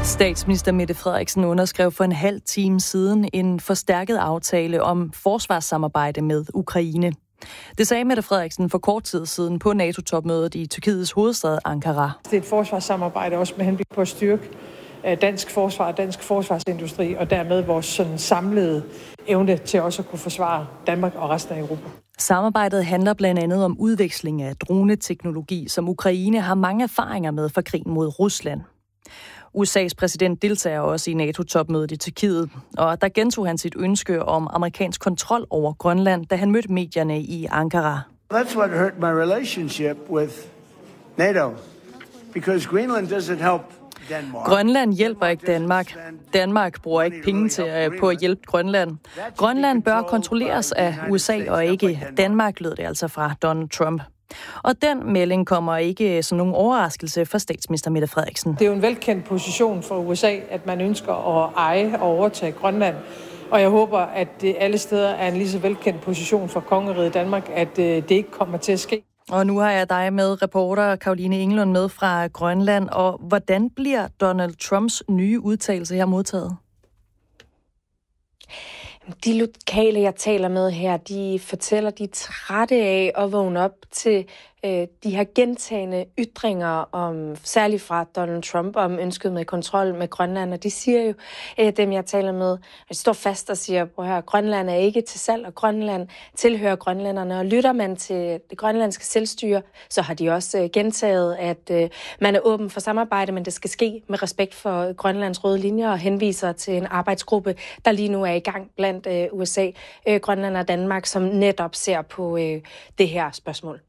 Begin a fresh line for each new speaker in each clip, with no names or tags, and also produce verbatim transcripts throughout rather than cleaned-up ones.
Statsminister Mette Frederiksen underskrev for en halv time siden en forstærket aftale om forsvarssamarbejde med Ukraine. Det sagde Mette Frederiksen for kort tid siden på NATO-topmødet i Tyrkiets hovedstad Ankara.
Det er et forsvarssamarbejde også med henblik på at styrke dansk forsvar, dansk forsvarsindustri og dermed vores sådan samlede evne til også at kunne forsvare Danmark og resten af Europa.
Samarbejdet handler blandt andet om udveksling af droneteknologi, som Ukraine har mange erfaringer med fra krigen mod Rusland. U S A's præsident deltager også i NATO-topmødet i Tyrkiet, og der gentog han sit ønske om amerikansk kontrol over Grønland, da han mødte medierne i Ankara.
That's what hurt my relationship with NATO, because Greenland doesn't help Denmark.
Grønland hjælper ikke Danmark. Danmark bruger ikke penge til at, på at hjælpe Grønland. Grønland bør kontrolleres af U S A og ikke Danmark, lød det altså fra Donald Trump. Og den melding kommer ikke som nogen overraskelse for statsminister Mette Frederiksen.
Det er jo en velkendt position for U S A, at man ønsker at eje og overtage Grønland. Og jeg håber, at det alle steder er en lige så velkendt position for kongeriget Danmark, at det ikke kommer til at ske.
Og nu har jeg dig med, reporter Caroline Englund, med fra Grønland. Og hvordan bliver Donald Trumps nye udtalelse her modtaget?
De lokale, jeg taler med her, de fortæller, de er trætte af at vågne op til øh, de her gentagne ytringer, om, særligt fra Donald Trump, om ønsket med kontrol med Grønland. Og de siger jo, øh, dem jeg taler med, de står fast og siger, prøv her, Grønland er ikke til salg, og Grønland tilhører grønlænderne. Og lytter man til det grønlandske selvstyre, så har de også øh, gentaget, at øh, man er åben for samarbejde, men det skal ske med respekt for Grønlands røde linjer, og henviser til en arbejdsgruppe, der lige nu er i gang blandt øh, U S A, øh, Grønland og Danmark, som netop ser på øh, det her spørgsmål.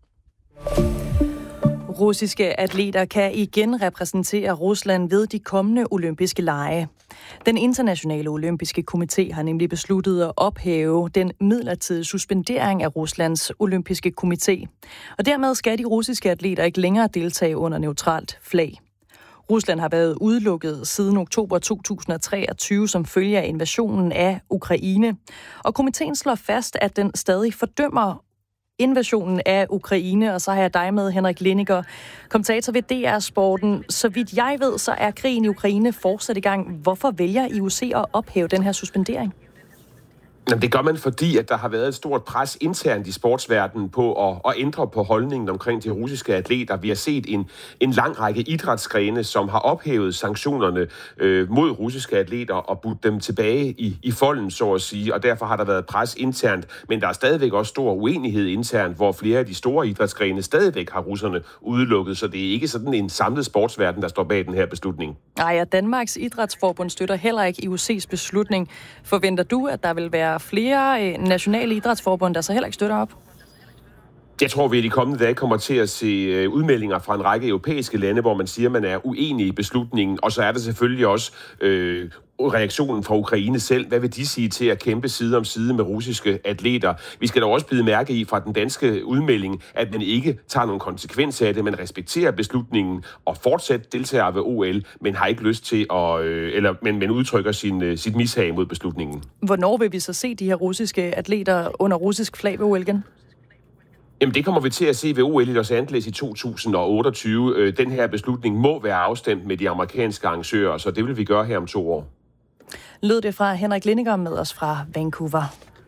Russiske atleter kan igen repræsentere Rusland ved de kommende olympiske lege. Den internationale olympiske komité har nemlig besluttet at ophæve den midlertidige suspendering af Ruslands olympiske komité. Og dermed skal de russiske atleter ikke længere deltage under neutralt flag. Rusland har været udelukket siden oktober to tusind og treogtyve som følge af invasionen af Ukraine. Og komiteen slår fast, at den stadig fordømmer invasionen af Ukraine, og så har jeg dig med, Henrik Lindiger, kommentator ved D R Sporten. Så vidt jeg ved, så er krigen i Ukraine fortsat i gang. Hvorfor vælger I O C at ophæve den her suspendering?
Jamen, det gør man, fordi at der har været et stort pres internt i sportsverdenen på at, at ændre på holdningen omkring de russiske atleter. Vi har set en, en lang række idrætsgrene, som har ophævet sanktionerne øh, mod russiske atleter og budt dem tilbage i, i folden, så at sige. Og derfor har der været pres internt, men der er stadigvæk også stor uenighed internt, hvor flere af de store idrætsgrene stadigvæk har russerne udelukket. Så det er ikke sådan en samlet sportsverden, der står bag den her beslutning.
Nej, og Danmarks Idrætsforbund støtter heller ikke I O C's beslutning. Forventer du, at der vil være flere nationale idrætsforbund, der så heller ikke støtter op?
Jeg tror, vi i de kommende dage kommer til at se udmeldinger fra en række europæiske lande, hvor man siger, at man er uenig i beslutningen. Og så er der selvfølgelig også øh, reaktionen fra Ukraine selv. Hvad vil de sige til at kæmpe side om side med russiske atleter? Vi skal dog også bide mærke i fra den danske udmelding, at man ikke tager nogen konsekvenser af det, man respekterer beslutningen og fortsat deltager ved O L, men har ikke lyst til at, øh, eller men, men udtrykker sin, sit mishag mod beslutningen.
Hvornår vil vi så se de her russiske atleter under russisk flag ved O L igen?
Jamen, det kommer vi til at se ved O L i Los Angeles i to tusind og otteogtyve. Den her beslutning må være afstemt med de amerikanske arrangører, så det vil vi gøre her om to år.
Lød det fra Henrik Lindiger med os fra Vancouver.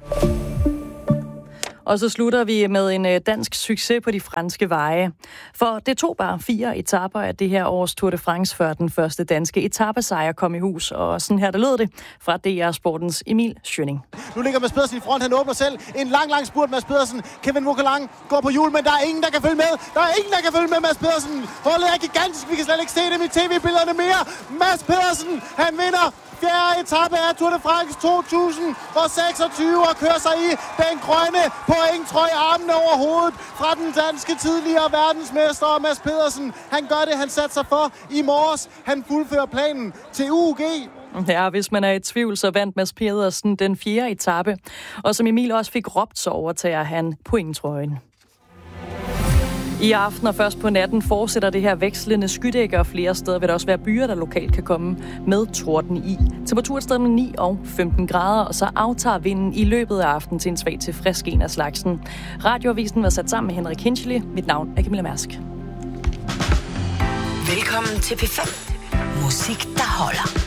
Og så slutter vi med en dansk succes på de franske veje. For det tog bare fire etaper af det her års Tour de France, før den første danske etapesejr kom i hus. Og sådan her, der lød det fra D R Sportens Emil Schønning.
Nu ligger Mads Pedersen i front, han åbner selv. En lang, lang spurt Mads Pedersen. Kevin Vauquelin går på hjul, men der er ingen, der kan følge med. Der er ingen, der kan følge med Mads Pedersen. Holdet er gigantisk, vi kan slet ikke se dem i tv-billederne mere. Mads Pedersen, han vinder fjerde etape af Tour de France to tusind og seksogtyve og kører sig i den grønne pointtrøje, armene over hovedet fra den danske tidligere verdensmester Mads Pedersen. Han gør det, han satte sig for i morges. Han fuldfører planen til U G.
Ja, hvis man er i tvivl, så vandt Mads Pedersen den fjerde etape. Og som Emil også fik råbt, så overtager han pointtrøjen. I aften og først på natten fortsætter det her vekslende skydække, og flere steder vil der også være byer, der lokalt kan komme med torden i. Temperaturen stadig med ni og femten grader, og så aftager vinden i løbet af aftenen til en svag til frisk en af slagsen. Radioavisen var sat sammen med Henrik Hinchely. Mit navn er Camilla Mærsk.
Velkommen til P fem. Musik, der holder.